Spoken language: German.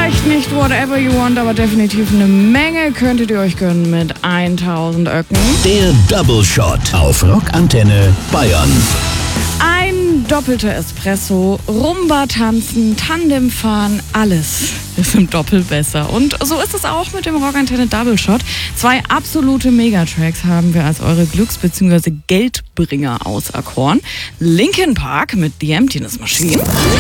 Vielleicht nicht whatever you want, aber definitiv eine Menge könntet ihr euch gönnen mit 1000 Öcken. Der Double Shot auf Rockantenne Bayern. Ein doppelter Espresso, Rumba tanzen, Tandem fahren, alles ist im Doppel besser. Und so ist es auch mit dem Rockantenne Double Shot. 2 absolute Megatracks haben wir als eure Glücks- bzw. Geldbringer auserkoren. Linkin Park mit The Emptiness Machine.